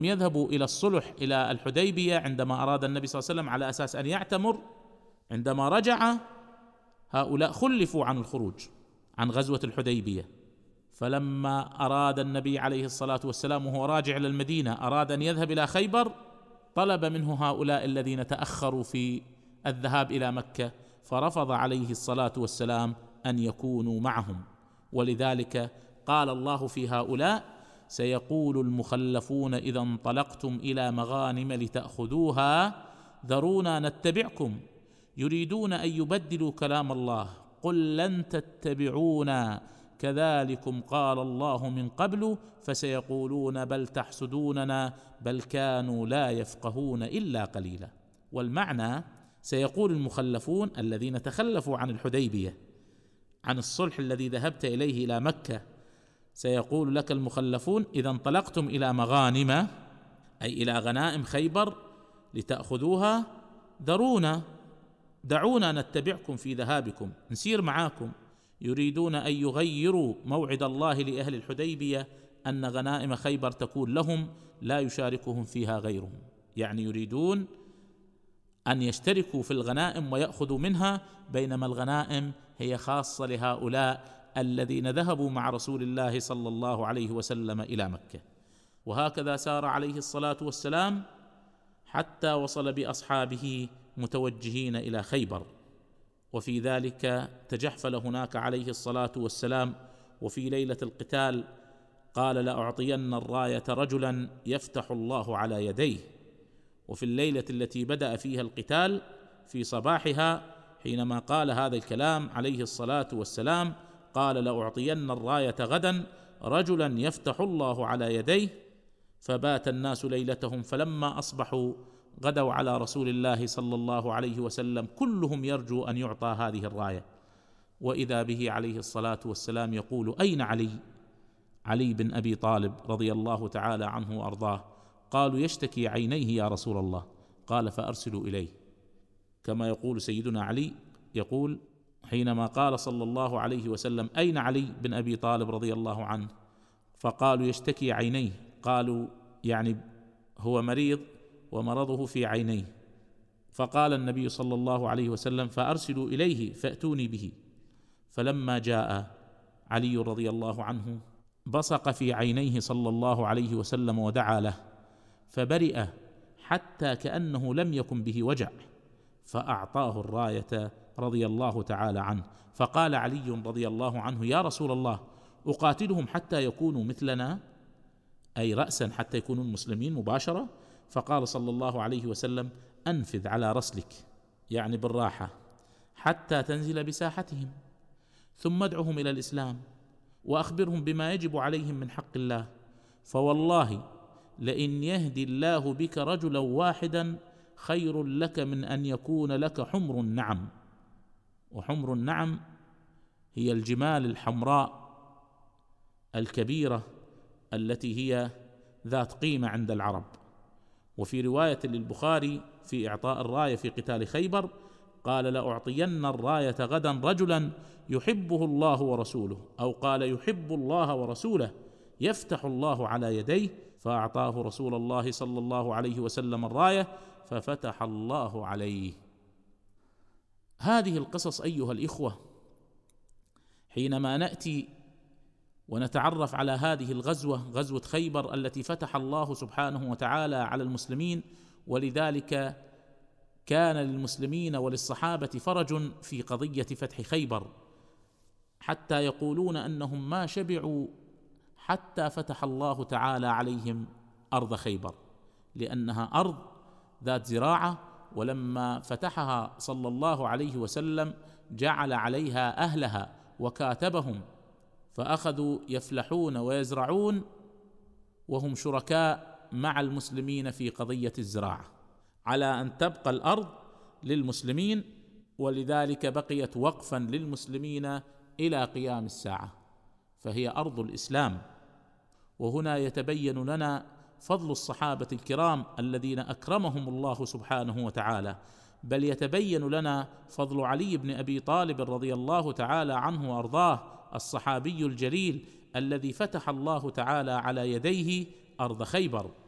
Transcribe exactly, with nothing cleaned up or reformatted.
يذهبوا إلى الصلح إلى الحديبية عندما أراد النبي صلى الله عليه وسلم على أساس أن يعتمر. عندما رجع هؤلاء خلفوا عن الخروج عن غزوة الحديبية، فلما أراد النبي عليه الصلاة والسلام وهو راجع إلى المدينة أراد أن يذهب إلى خيبر، طلب منه هؤلاء الذين تأخروا في الذهاب إلى مكة، فرفض عليه الصلاة والسلام أن يكونوا معهم. ولذلك قال الله في هؤلاء: سيقول المخلفون إذا انطلقتم إلى مغانم لتأخذوها ذرونا نتبعكم يريدون أن يبدلوا كلام الله قل لن تتبعونا كذلكم قال الله من قبل فسيقولون بل تحسدوننا بل كانوا لا يفقهون إلا قليلا. والمعنى سيقول المخلفون الذين تخلفوا عن الحديبية عن الصلح الذي ذهبت إليه إلى مكة، سيقول لك المخلفون: إذا انطلقتم إلى مغانم أي إلى غنائم خيبر لتأخذوها ذرونا دعونا نتبعكم في ذهابكم، نسير معاكم. يريدون أن يغيروا موعد الله لأهل الحديبية أن غنائم خيبر تكون لهم لا يشاركهم فيها غيرهم، يعني يريدون أن يشتركوا في الغنائم ويأخذوا منها، بينما الغنائم هي خاصة لهؤلاء الذين ذهبوا مع رسول الله صلى الله عليه وسلم إلى مكة. وهكذا سار عليه الصلاة والسلام حتى وصل بأصحابه متوجهين إلى خيبر. وفي ذلك تجحفل هناك عليه الصلاة والسلام، وفي ليلة القتال قال: لأعطين الراية رجلا يفتح الله على يديه. وفي الليلة التي بدأ فيها القتال في صباحها حينما قال هذا الكلام عليه الصلاة والسلام قال: لأعطين الراية غدا رجلا يفتح الله على يديه. فبات الناس ليلتهم، فلما أصبحوا غدوا على رسول الله صلى الله عليه وسلم كلهم يرجو أن يعطى هذه الراية، وإذا به عليه الصلاة والسلام يقول: أين علي؟ علي بن أبي طالب رضي الله تعالى عنه وأرضاه. قالوا: يشتكي عينيه يا رسول الله. قال: فأرسلوا إليه. كما يقول سيدنا علي، يقول حينما قال صلى الله عليه وسلم: أين علي بن أبي طالب رضي الله عنه؟ فقالوا: يشتكي عينيه. قالوا: يعني هو مريض ومرضه في عينيه. فقال النبي صلى الله عليه وسلم: فأرسلوا إليه فأتوني به. فلما جاء علي رضي الله عنه بصق في عينيه صلى الله عليه وسلم ودعا له، فبرئ حتى كأنه لم يكن به وجع، فأعطاه الراية رضي الله تعالى عنه. فقال علي رضي الله عنه: يا رسول الله، أقاتلهم حتى يكونوا مثلنا، أي رأسا حتى يكونوا المسلمين مباشرة؟ فقال صلى الله عليه وسلم: أنفذ على رسلك، يعني بالراحة، حتى تنزل بساحتهم، ثم ادعهم إلى الإسلام وأخبرهم بما يجب عليهم من حق الله، فوالله لئن يهدي الله بك رجلا واحدا خير لك من أن يكون لك حمر النعم. وحمر النعم هي الجمال الحمراء الكبيرة التي هي ذات قيمة عند العرب. وفي رواية للبخاري في إعطاء الراية في قتال خيبر قال: لأعطين الراية غدا رجلا يحبه الله ورسوله، أو قال: يحب الله ورسوله يفتح الله على يديه. فأعطاه رسول الله صلى الله عليه وسلم الراية ففتح الله عليه. هذه القصص أيها الإخوة، حينما نأتي ونتعرف على هذه الغزوة، غزوة خيبر التي فتح الله سبحانه وتعالى على المسلمين، ولذلك كان للمسلمين وللصحابة فرج في قضية فتح خيبر، حتى يقولون أنهم ما شبعوا حتى فتح الله تعالى عليهم أرض خيبر، لأنها أرض ذات زراعة، ولما فتحها صلى الله عليه وسلم جعل عليها أهلها وكاتبهم، فأخذوا يفلحون ويزرعون وهم شركاء مع المسلمين في قضية الزراعة، على أن تبقى الأرض للمسلمين، ولذلك بقيت وقفا للمسلمين إلى قيام الساعة، فهي أرض الإسلام. وهنا يتبين لنا فضل الصحابة الكرام الذين أكرمهم الله سبحانه وتعالى، بل يتبين لنا فضل علي بن أبي طالب رضي الله تعالى عنه وأرضاه، الصحابي الجليل الذي فتح الله تعالى على يديه أرض خيبر.